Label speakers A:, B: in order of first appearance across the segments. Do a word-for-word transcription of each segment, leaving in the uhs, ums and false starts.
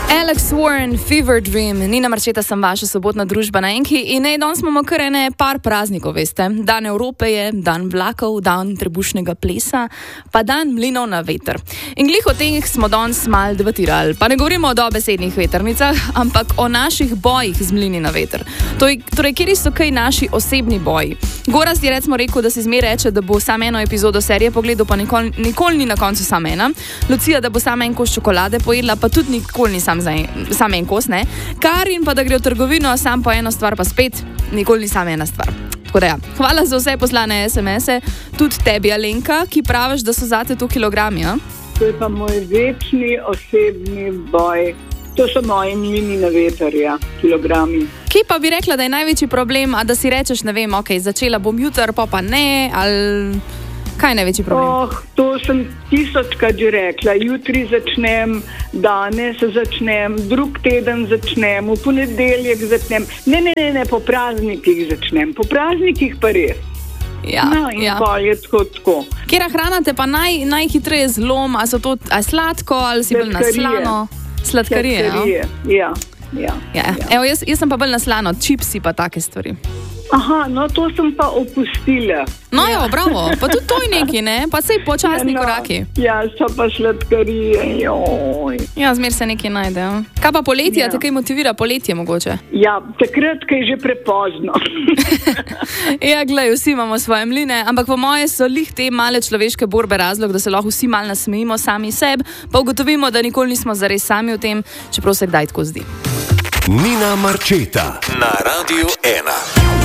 A: Alex Warren, Fever Dream, Nina Marčeta sem vaša sobotna družba na Enki in ne, danes imamo kar ene par praznikov, veste. Dan Evrope je, dan vlakov, dan trebušnega plesa, pa dan mlinov na veter. In glih o teh smo danes mal debatirali, pa ne govorimo o dobesednih vetrnicah, ampak o naših bojih z mlini na veter. Torej, torej kjeri so kaj naši osebni boji? Gorazd je recimo rekel, da si zmer reče, da bo sam eno epizodo serije pogledal, pa nikoli, nikoli ni na koncu sam ena. Lucija, da bo sam en kos čokolade pojedla, pa tudi nikoli ni sam, za en, sam en kos, ne. Karin pa, da gre v trgovino, sam po eno stvar, pa spet nikoli ni sam ena stvar. Tako da ja, hvala za vse poslane es em ese, tudi tebi, Alenka, ki praviš, da so zate tu kilogrami, ja?
B: To je pa moj večni osebni boj. To so moji mlini na veter, ja, kilogrami.
A: Kje pa bi rekla, da je največji problem, a da si rečeš, ne vem, ok, začela bom jutr, pa pa ne, ali kaj je največji problem?
B: Oh, to sem tisočkrat že rekla. Jutri začnem, danes začnem, drug teden začnem, v ponedeljek začnem. Ne, ne, ne, ne, po praznikih začnem. Po praznikih pa res.
A: Ja,
B: no, in
A: ja.
B: pa je tako, tako.
A: Kjera hrana te pa naj, najhitreje zlom, a so to a sladko, ali si bolj na slano? Sladkarije,
B: Sladkarije, ja. Ja,
A: ja.
B: ja.
A: Evo, jaz, jaz sem pa bolj na slano, čipsi pa take stvari.
B: Aha, no to sem pa opustila.
A: No
B: ja.
A: jo, bravo, pa tudi to je neki, ne? Pa sej počasni
B: ja, no.
A: koraki.
B: Ja, so pa sladkarije, joj.
A: Ja, zmer se nekaj najde, ja. Kaj pa poletje,
B: ja.
A: te kaj motivira poletje mogoče?
B: Ja, takrat, kaj je že prepozno.
A: Ja, glej, vsi imamo svoje mline, ampak po moje so lih te male človeške borbe razlog, da se lahko vsi mal nasmejimo sami sebi, pa ugotovimo, da nikoli nismo zares sami v tem, čeprav se kdaj tako zdi.
C: Nina Marčeta na Radiu ena.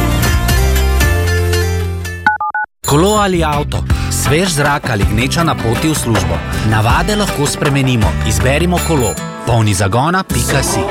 D: Kolo ali avto, svež zrak ali gneča na poti v službo. Navade lahko spremenimo. Izberimo kolo. polni zagona pika si.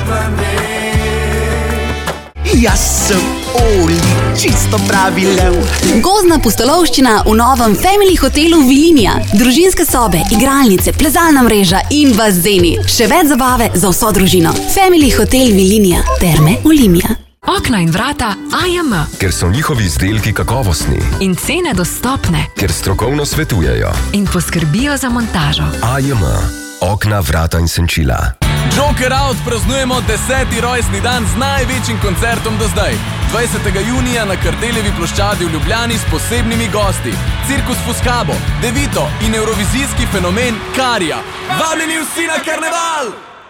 E: Jaz sem Oli, čisto pravi lev.
F: Gozdna pustolovščina v novem Family hotelu Vilinija. Družinske sobe, igralnice, plezalna mreža in bazeni. Še več zabave za vso družino. Family hotel Vilinija. Terme Olimia.
G: Okna in vrata A J M.
C: Ker so njihovi izdelki kakovostni.
G: In cene dostopne.
C: Ker strokovno svetujejo.
G: In poskrbijo za montažo.
C: A J M. Okna, vrata in senčila.
H: Joker Out praznujemo deseti rojstni dan z največjim koncertom do zdaj. dvajsetega junija na Kardeljevi ploščadi v Ljubljani s posebnimi gosti. Cirkus Fuskabo, Devito in evrovizijski fenomen Karija. Vabljeni vsi na karneval!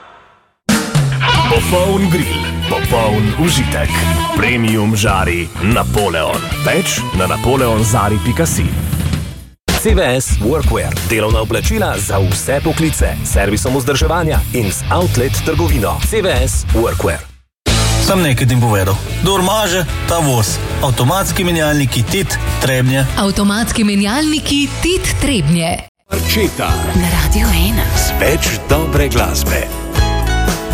I: Popoln grill, popoln užitek. Premium žari Napoleon. Več na napoleonzari pika si. C V S Workwear. Delovna oblačila za vse poklice. Servisom vzdrževanja in z outlet trgovino. C V S Workwear.
J: Sam nekaj tim povedal. Kdor maže, ta voz. Avtomatski menjalniki Tit Trebnje.
G: Avtomatski menjalniki Tit Trebnje.
C: Marčeta
F: Na Radio ena.
C: z več dobre glasbe.